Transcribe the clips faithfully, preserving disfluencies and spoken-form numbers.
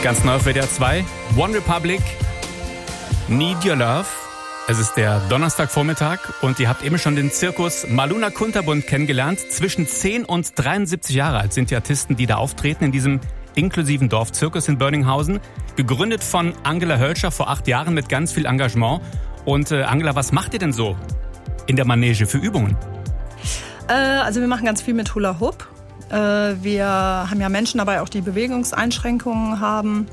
Ganz neu auf W D R zwei. One Republic, Need Your Love. Es ist der Donnerstagvormittag und ihr habt eben schon den Zirkus Maluna Kunterbunt kennengelernt. Zwischen zehn und dreiundsiebzig Jahre alt sind die Artisten, die da auftreten in diesem inklusiven Dorfzirkus in Börninghausen. Gegründet von Angela Hölscher vor acht Jahren mit ganz viel Engagement. Und äh, Angela, was macht ihr denn so in der Manege für Übungen? Äh, also wir machen ganz viel mit Hula Hoop. Äh, wir haben ja Menschen dabei auch, die Bewegungseinschränkungen haben.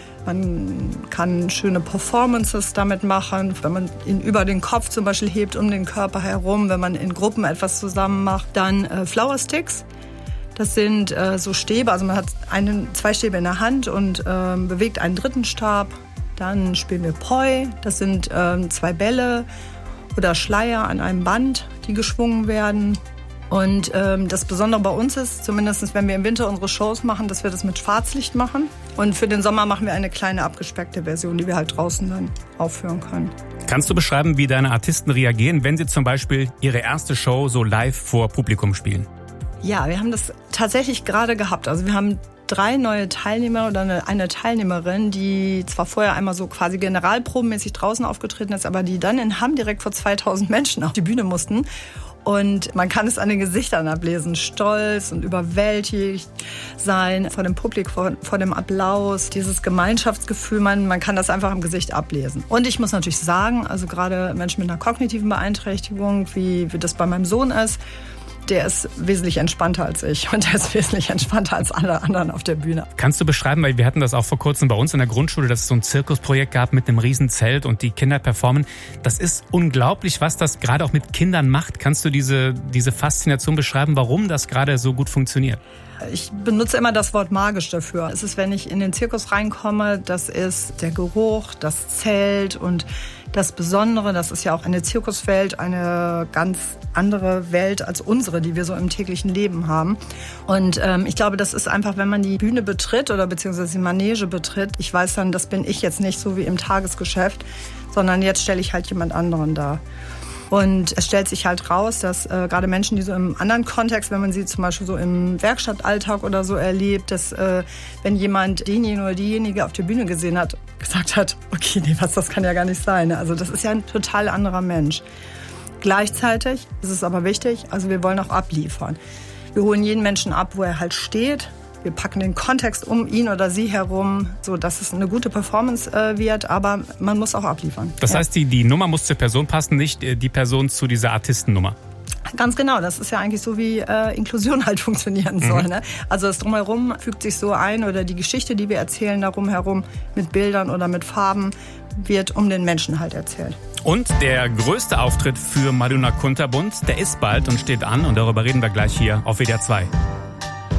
Man kann schöne Performances damit machen, wenn man ihn über den Kopf zum Beispiel hebt, um den Körper herum, wenn man in Gruppen etwas zusammen macht. Dann äh, Flower Sticks, das sind äh, so Stäbe, also man hat einen, zwei Stäbe in der Hand und äh, bewegt einen dritten Stab. Dann spielen wir Poi, das sind äh, zwei Bälle oder Schleier an einem Band, die geschwungen werden. Und ähm, das Besondere bei uns ist, zumindest wenn wir im Winter unsere Shows machen, dass wir das mit Schwarzlicht machen. Und für den Sommer machen wir eine kleine abgespeckte Version, die wir halt draußen dann aufführen können. Kannst du beschreiben, wie deine Artisten reagieren, wenn sie zum Beispiel ihre erste Show so live vor Publikum spielen? Ja, wir haben das tatsächlich gerade gehabt. Also wir haben drei neue Teilnehmer oder eine, eine Teilnehmerin, die zwar vorher einmal so quasi generalprobenmäßig draußen aufgetreten ist, aber die dann in Hamm direkt vor zweitausend Menschen auf die Bühne mussten. Und man kann es an den Gesichtern ablesen, stolz und überwältigt sein vor dem Publikum, vor, vor dem Applaus, dieses Gemeinschaftsgefühl, man, man kann das einfach im Gesicht ablesen. Und ich muss natürlich sagen, also gerade Menschen mit einer kognitiven Beeinträchtigung, wie, wie das bei meinem Sohn ist, der ist wesentlich entspannter als ich und der ist wesentlich entspannter als alle anderen auf der Bühne. Kannst du beschreiben, weil wir hatten das auch vor kurzem bei uns in der Grundschule, dass es so ein Zirkusprojekt gab mit einem riesen Zelt und die Kinder performen. Das ist unglaublich, was das gerade auch mit Kindern macht. Kannst du diese, diese Faszination beschreiben, warum das gerade so gut funktioniert? Ich benutze immer das Wort magisch dafür. Es ist, wenn ich in den Zirkus reinkomme, das ist der Geruch, das Zelt und das Besondere, das ist ja auch eine Zirkuswelt, eine ganz andere Welt als unsere, die wir so im täglichen Leben haben. Und ähm, ich glaube, das ist einfach, wenn man die Bühne betritt oder beziehungsweise die Manege betritt, ich weiß dann, das bin ich jetzt nicht so wie im Tagesgeschäft, sondern jetzt stelle ich halt jemand anderen dar. Und es stellt sich halt raus, dass äh, gerade Menschen, die so im anderen Kontext, wenn man sie zum Beispiel so im Werkstattalltag oder so erlebt, dass äh, wenn jemand denjenigen oder diejenige auf der Bühne gesehen hat, gesagt hat, okay, nee, was, das kann ja gar nicht sein. Also das ist ja ein total anderer Mensch. Gleichzeitig ist es aber wichtig, also wir wollen auch abliefern. Wir holen jeden Menschen ab, wo er halt steht. Wir packen den Kontext um ihn oder sie herum, so dass es eine gute Performance äh, wird, aber man muss auch abliefern. Das ja. heißt, die, die Nummer muss zur Person passen, nicht äh, die Person zu dieser Artistennummer? Ganz genau, das ist ja eigentlich so, wie äh, Inklusion halt funktionieren soll. Mhm. Ne? Also das Drumherum fügt sich so ein oder die Geschichte, die wir erzählen darum herum mit Bildern oder mit Farben, wird um den Menschen halt erzählt. Und der größte Auftritt für Maluna Kunterbunt, der ist bald und steht an und darüber reden wir gleich hier auf W D R zwei.